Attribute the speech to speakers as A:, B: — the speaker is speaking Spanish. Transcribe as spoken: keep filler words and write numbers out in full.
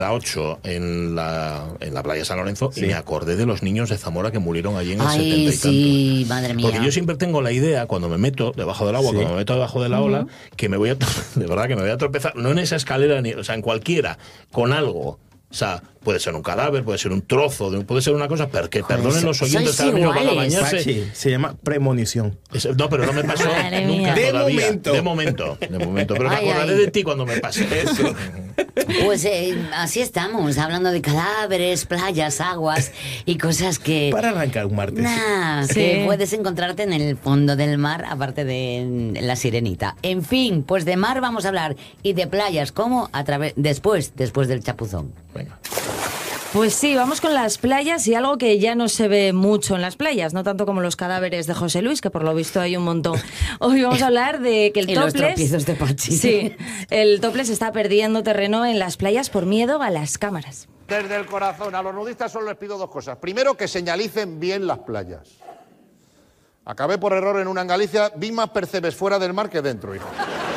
A: A ocho en la, en la playa San Lorenzo,
B: Sí.
A: y me acordé de los niños de Zamora que murieron allí en el
C: Ay,
A: setenta y tanto.
C: sí, madre mía.
A: Porque yo siempre tengo la idea, cuando me meto debajo del agua,
B: Sí.
A: cuando me meto debajo de la ola, que me voy a, de verdad, que me voy a tropezar, no en esa escalera, ni, o sea, en cualquiera, con algo. O sea, puede ser un cadáver, puede ser un trozo, de- puede ser una cosa, pero que
C: Joder,
A: perdonen los
C: sois
A: oyentes que ahora mismo van a
C: iguales.
A: bañarse.
B: Pachi, se llama premonición.
A: Es- No, pero no me pasó
C: Madre
A: nunca
C: mía.
B: De
A: todavía.
B: momento.
A: De momento. De momento. Pero
C: Ay,
A: me acordaré
C: ay.
A: de ti cuando me pase. Eso.
C: Pues eh, así estamos, hablando de cadáveres, playas, aguas y cosas que...
B: Para arrancar un martes.
C: Nah,
D: Sí.
C: que puedes encontrarte en el fondo del mar, aparte de la Sirenita. En fin, pues de mar vamos a hablar y de playas, ¿cómo? A través después, después del chapuzón.
A: Venga.
D: Pues sí, vamos con las playas y algo que ya no se ve mucho en las playas, no tanto como los cadáveres de José Luis, que por lo visto hay un montón. Hoy vamos a hablar de que el
C: Y los
D: topless...
C: tropiezos de Pachi.
D: Sí, el topless está perdiendo terreno en las playas por miedo a las cámaras.
E: Desde el corazón, a los nudistas solo les pido dos cosas. Primero, que señalicen bien las playas. Acabé por error en una en Galicia, vi más percebes fuera del mar que dentro, hijo.